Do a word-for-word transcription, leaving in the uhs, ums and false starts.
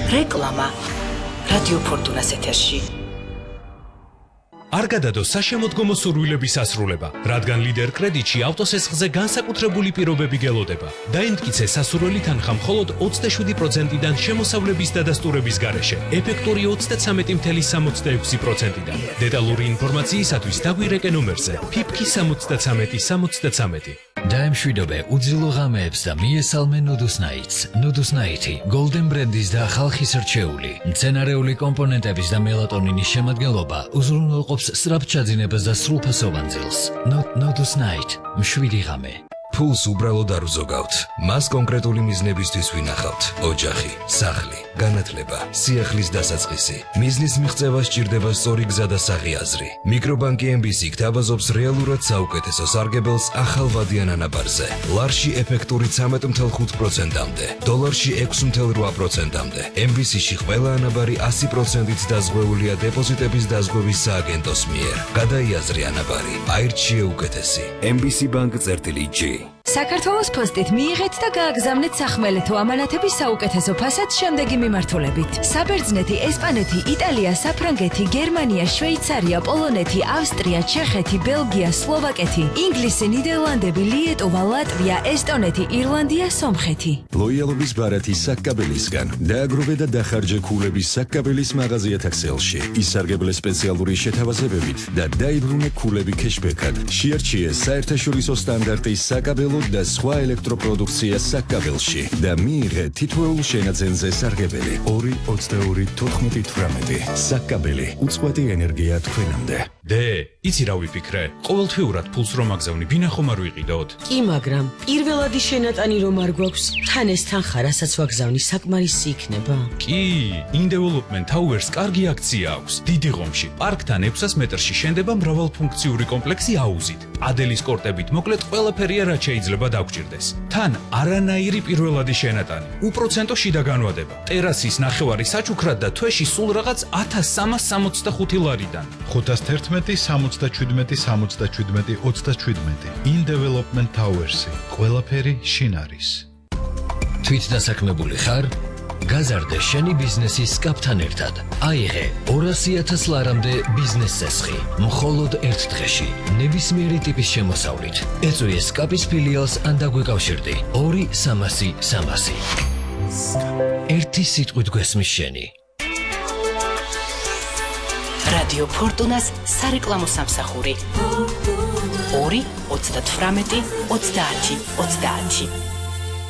რეკლამა რადიო ფორტუნას ეთერში. არ გადადო საშემოდგომო სურვილების ასრულება, რადგან ლიდერ კრედიტში ავტოსესხზე განსაკუთრებული პირობები გელოდება. დაიმტკიცე სასურველი თანხა მხოლოდ ოცდაშვიდი პროცენტიდან შემოსავლების დადასტურების გარეშე, ეფექტური ოცდათვრამეტი წუთი სამოცდაექვსი პროცენტიდან. დეტალური ინფორმაციისათვის დაგვირეკე ნომერზე ფიფკი სამოცდათვრამეტი სამოცდათვრამეტი. დაემშვიდობე უძილო ღამეებს და მიესალმე ნუდუსნაიტს. ნუდუსნაიტი გოლდენ ბრენდის და ხალხის რჩეული. მცენარეული კომპონენტების და მელატონინის შემადგენლობა უზრუნველყოფს სწრაფჩაძინებას და სრულფასოვან ძილს. ნუდუსნაიტ მშვიდი ღამე. ფულს უბრალოდ არ უზოგავთ. მას კონკრეტული მიზნებისთვის ვინახავთ. ოჯახი, სახლი, განათლება, სიახლის დასაწყისი. მიზნის მიღწევა სჭირდება სწორი გზა და საღიაზრი. მიკრობანკი ემ ბი სი გთავაზობს რეალურად საუკეთესო სარგებელს ახალ ვადიან ანაბარზე. ლარში ეფექტური ცამეტი წუთი ხუთ პროცენტამდე, დოლარში ექვსი წუთი რვა პროცენტამდე. ემ ბი სი-ში ყველა ანაბარი ასი პროცენტით დაზღვეულია დეპოზიტების დაზღვევის სააგენტოს მიერ. გადაიაზრი ანაბარი, აირჩიე უკეთესი. ემ ბი სი ბანკ წერტილი ჯი. საქართველოს პოსტით მიიღეთ და გააგზავნეთ სახმელეთო ამანათების საუკეთესო ფასად შემდეგი მიმართულებით. საბერძნეთი, ესპანეთი, იტალია, საფრანგეთი, გერმანია, შვეიცარია, პოლონეთი, ავსტრია, ჩეხეთი, ბელგია, სლოვაკეთი, ინგლისი, ნიდერლანდები, ლიეტოვა, ლატვია, ესტონეთი, ირლანდია, სომხეთი. ლოიალობის ბარათი საკკაბელისგან. დააგროვე და დახარჯე ქულების საკკაბელის მაღაზიათა ქსელში. ისარგებლე სპეციალური შეთავაზებებით და დაიბრუნე ქულები ქეშბექად. შეარჩიე საერთაშორისო სტანდარტის საკაბელო და სხვა ელექტროპროდუქცია საკაბელში და მიიღე თითოეულ შენაძენზე სარგებელი. ორი ოცდაორი თოთხმეტი თვრამეტი. საკაბელი უწყვეტი ენერგია თქვენამდე. დე, იცი რა ვიფიქრე? ყოველთვიურად ფულს რომ აგზავნი, ბინახომ არ ვიყიდოთ. კი, მაგრამ პირველადი შენატანი რომ არ გვაქვს, თან ეს თანხა, რასაც ვაგზავნი, საკმარისი იქნება. კი, In-Development Towers კარგი აქცია აქვს. დიდი ღომში, პარკთან ექვსას მეტრში შენდება მრავალფუნქციური კომპლექსი აუზით. ადელის კორტებით მოკლედ ყველაფერია რაც შეიძლება დაგჭირდეს. თან არანაირი პირველადი შენატანი, უპროცენტო შიდა განვადება, ტერასის ნახევარი საჩუქრად და თვეში სულ რაღაც ათას სამას სამოცდახუთი ლარიდან. ხუთას თერთმეტი სამოცდაშვიდმეტი სამოცდაშვიდმეტი ოცდაშვიდმეტი. In-Development Towers-ი. ყველაფერი შინ არის. თვით დასაქმებული ხარ? გაზარდე შენი ბიზნესის სკაპთან ერთად. აიღე ორასი ათას ლარამდე ბიზნეს წესხი. მხოლოდ ერთ დღეში, ნებისმიერი ტიპის შემოსავლით. ეწვიე სკაპის ფილიალს ან დაგვეკავშირდი. ორი სამასი სამასი. ერთი სიტყვით გვესმის შენი. რადიო ფორტუნას სარეკლამო სამსახური. ორი ოცდათვრამეტი ოცდაათი ოცდაათი.